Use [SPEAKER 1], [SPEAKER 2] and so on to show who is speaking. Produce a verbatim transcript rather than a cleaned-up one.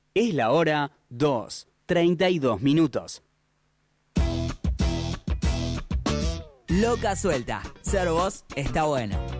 [SPEAKER 1] Es la hora dos, treinta y dos minutos.
[SPEAKER 2] Loca suelta. Ser vos está bueno.